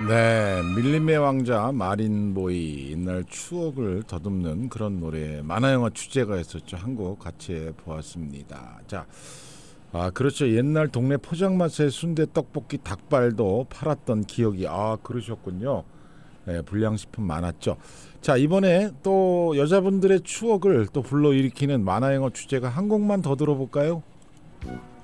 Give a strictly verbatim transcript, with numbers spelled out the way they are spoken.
네, 밀림의 왕자 마린보이 옛날 추억을 더듬는 그런 노래 만화영화 주제가 했었죠. 한 곡 같이 보았습니다. 자, 아 그렇죠. 옛날 동네 포장마차의 순대 떡볶이 닭발도 팔았던 기억이 아 그러셨군요. 네, 불량식품 많았죠. 자 이번에 또 여자분들의 추억을 또 불러일으키는 만화영화 주제가 한 곡만 더 들어볼까요?